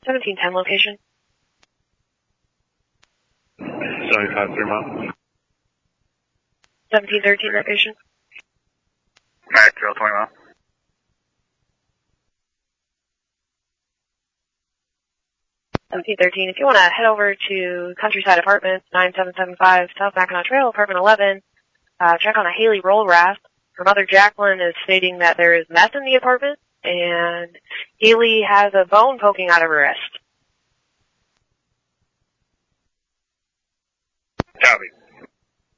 1710 location. 75 3 mile. 1713 location. Mac, trail 20 mile. If you want to head over to Countryside Apartments, 9775 South Mackinac Trail, Apartment 11, check on a Haley Roll Raft. Her mother, Jacqueline, is stating that there is meth in the apartment, and Haley has a bone poking out of her wrist. Copy.